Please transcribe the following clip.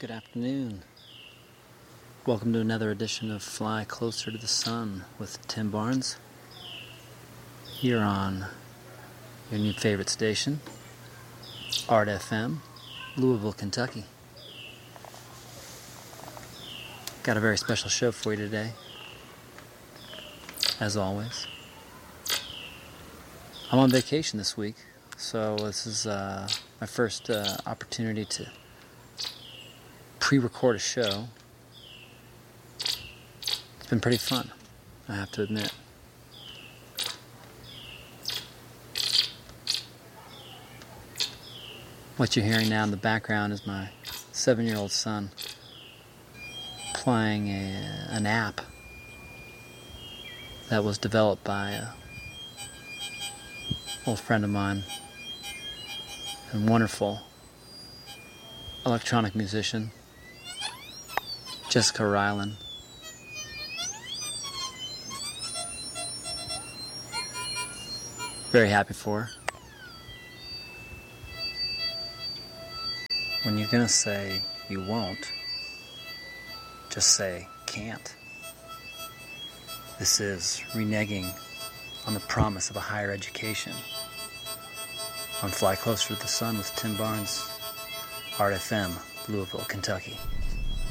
Good afternoon. Welcome to another edition of Fly Closer to the Sun with Tim Barnes. Here on your new favorite station, Art FM, Louisville, Kentucky. Got a very special show for you today, as always. I'm on vacation this week, so this is my first opportunity to pre-record a show. It's been pretty fun, I have to admit. What you're hearing now in the background is my 7-year-old son playing an app that was developed by an old friend of mine and wonderful electronic musician, Jessica Ryland. Very happy for her. When you're gonna say you won't, just say can't. This is reneging on the promise of a higher education. On Fly Closer to the Sun with Tim Barnes, Art FM, Louisville, Kentucky.